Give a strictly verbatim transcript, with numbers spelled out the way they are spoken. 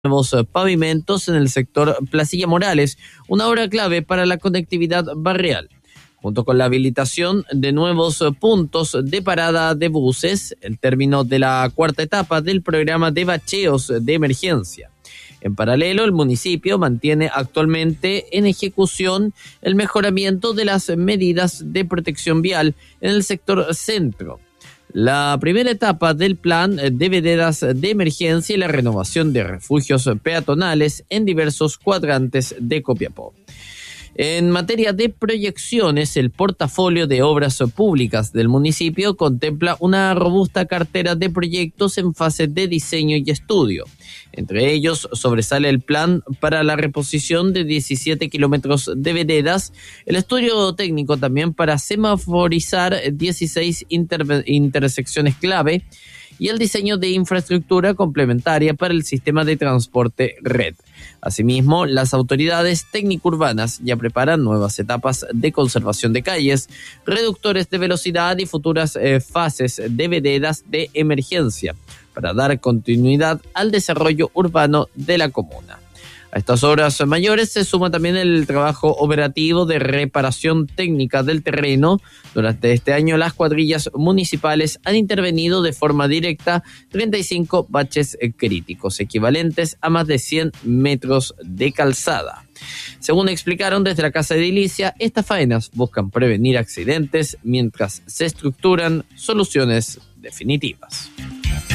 nuevos pavimentos en el sector Placilla Morales, una obra clave para la conectividad barrial, junto con la habilitación de nuevos puntos de parada de buses, el término de la cuarta etapa del programa de bacheos de emergencia. En paralelo, el municipio mantiene actualmente en ejecución el mejoramiento de las medidas de protección vial en el sector centro, la primera etapa del plan de veredas de emergencia y la renovación de refugios peatonales en diversos cuadrantes de Copiapó. En materia de proyecciones, el portafolio de obras públicas del municipio contempla una robusta cartera de proyectos en fase de diseño y estudio. Entre ellos sobresale el plan para la reposición de diecisiete kilómetros de veredas, el estudio técnico también para semaforizar dieciséis inter- intersecciones clave y el diseño de infraestructura complementaria para el sistema de transporte red. Asimismo, las autoridades técnico-urbanas ya preparan nuevas etapas de conservación de calles, reductores de velocidad y futuras eh, fases de veredas de emergencia para dar continuidad al desarrollo urbano de la comuna. A estas obras mayores se suma también el trabajo operativo de reparación técnica del terreno. Durante este año, las cuadrillas municipales han intervenido de forma directa treinta y cinco baches críticos, equivalentes a más de cien metros de calzada. Según explicaron desde la Casa Edilicia, estas faenas buscan prevenir accidentes mientras se estructuran soluciones definitivas.